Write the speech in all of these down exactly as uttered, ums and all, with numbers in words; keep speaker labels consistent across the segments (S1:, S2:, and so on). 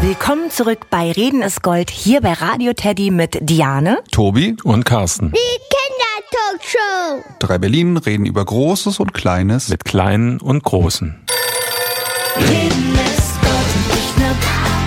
S1: Willkommen zurück bei Reden ist Gold, hier bei Radio Teddy mit Diane,
S2: Tobi und Carsten.
S3: Die Kindertalkshow.
S2: Drei Berlin reden über Großes und Kleines.
S4: Mit Kleinen und Großen.
S1: Reden ist Gold und ich ne...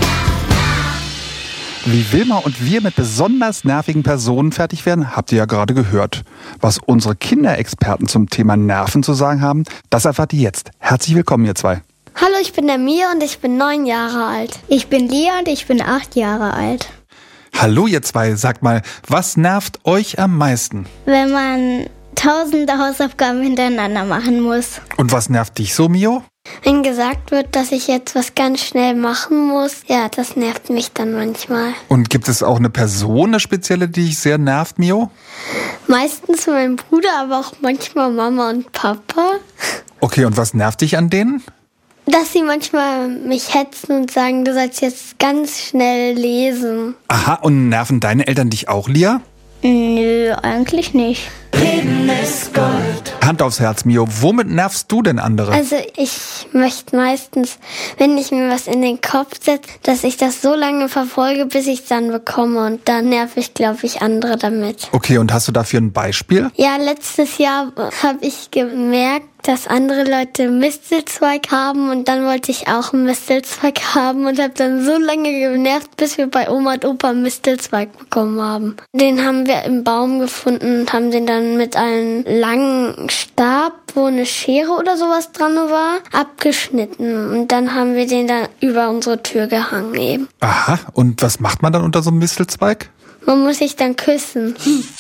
S2: Wie Wilma und wir mit besonders nervigen Personen fertig werden, habt ihr ja gerade gehört. Was unsere Kinderexperten zum Thema Nerven zu sagen haben, das erfahrt ihr jetzt. Herzlich willkommen, ihr zwei.
S3: Hallo, ich bin der Mia und ich bin neun Jahre alt.
S5: Ich bin Lia und ich bin acht Jahre alt.
S2: Hallo, ihr zwei. Sagt mal, was nervt euch am meisten?
S5: Wenn man tausende Hausaufgaben hintereinander machen muss.
S2: Und was nervt dich so, Mio?
S3: Wenn gesagt wird, dass ich jetzt was ganz schnell machen muss, ja, das nervt mich dann manchmal.
S2: Und gibt es auch eine Person, eine spezielle, die dich sehr nervt, Mio?
S3: Meistens mein Bruder, aber auch manchmal Mama und Papa.
S2: Okay, und was nervt dich an denen?
S3: Dass sie manchmal mich hetzen und sagen, du sollst jetzt ganz schnell lesen.
S2: Aha, und nerven deine Eltern dich auch, Lia?
S5: Nö, eigentlich nicht.
S1: Reden ist Gold.
S2: Hand aufs Herz, Mio. Womit nervst du denn andere?
S3: Also ich möchte meistens, wenn ich mir was in den Kopf setze, dass ich das so lange verfolge, bis ich es dann bekomme. Und dann nerv ich, glaube ich, andere damit.
S2: Okay, und hast du dafür ein Beispiel?
S3: Ja, letztes Jahr habe ich gemerkt, dass andere Leute Mistelzweig haben und dann wollte ich auch einen Mistelzweig haben und habe dann so lange genervt, bis wir bei Oma und Opa einen Mistelzweig bekommen haben. Den haben wir im Baum gefunden und haben den dann mit einem langen Stab, wo eine Schere oder sowas dran war, abgeschnitten. Und dann haben wir den dann über unsere Tür gehangen eben.
S2: Aha, und was macht man dann unter so einem Mistelzweig?
S3: Man muss sich dann küssen.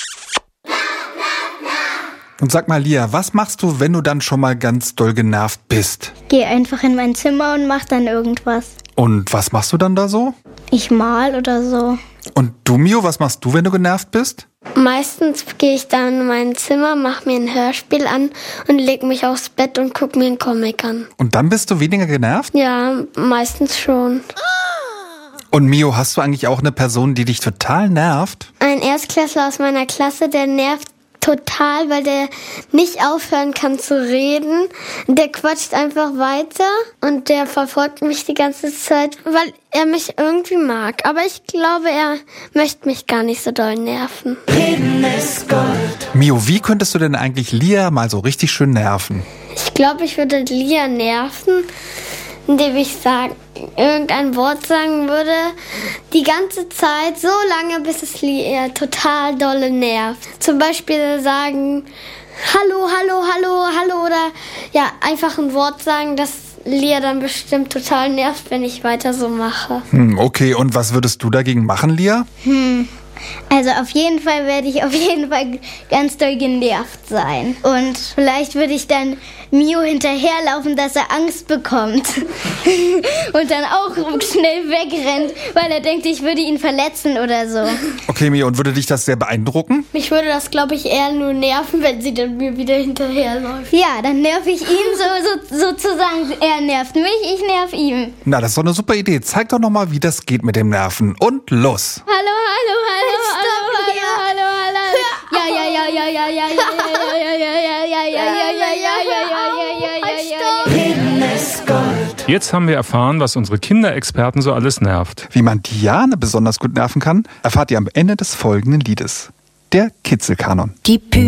S2: Und sag mal, Lia, was machst du, wenn du dann schon mal ganz doll genervt bist?
S5: Geh einfach in mein Zimmer und mach dann irgendwas.
S2: Und was machst du dann da so?
S5: Ich mal oder so.
S2: Und du, Mio, was machst du, wenn du genervt bist?
S3: Meistens gehe ich dann in mein Zimmer, mache mir ein Hörspiel an und leg mich aufs Bett und guck mir einen Comic an.
S2: Und dann bist du weniger genervt?
S3: Ja, meistens schon.
S2: Und Mio, hast du eigentlich auch eine Person, die dich total nervt?
S3: Ein Erstklässler aus meiner Klasse, der nervt total, weil der nicht aufhören kann zu reden. Der quatscht einfach weiter und der verfolgt mich die ganze Zeit, weil er mich irgendwie mag. Aber ich glaube, er möchte mich gar nicht so doll nerven.
S1: Reden ist Gold.
S2: Mio, wie könntest du denn eigentlich Lia mal so richtig schön nerven?
S3: Ich glaube, ich würde Lia nerven, indem ich sagen, irgendein Wort sagen würde, die ganze Zeit, so lange, bis es Lia total dolle nervt. Zum Beispiel sagen, hallo, hallo, hallo, hallo oder ja, einfach ein Wort sagen, das Lia dann bestimmt total nervt, wenn ich weiter so mache.
S2: Hm, okay, und was würdest du dagegen machen, Lia?
S5: Hm. Also auf jeden Fall werde ich auf jeden Fall ganz doll genervt sein. Und vielleicht würde ich dann Mio hinterherlaufen, dass er Angst bekommt. Und dann auch schnell wegrennt, weil er denkt, ich würde ihn verletzen oder so.
S2: Okay, Mio, und würde dich das sehr beeindrucken?
S3: Mich würde das, glaube ich, eher nur nerven, wenn sie dann mir wieder hinterherläuft.
S5: Ja, dann nerv ich ihn so, so, sozusagen. Er nervt mich, ich nerv ihn.
S2: Na, das ist doch eine super Idee. Zeig doch nochmal, wie das geht mit dem Nerven. Und los!
S5: Hallo, hallo, hallo, hallo, hallo, hallo, hallo. Ja, ja, ja, ja, ja, ja, ja, ja, ja, ja, ja, ja, ja, ja, ja, ja, ja, ja,
S1: Reden ist Gold.
S4: Jetzt haben wir erfahren, was unsere Kinderexperten so alles nervt.
S2: Wie man Diane besonders gut nerven kann, erfahrt ihr am Ende des folgenden Liedes. Der Kitzelkanon.
S1: Die Pü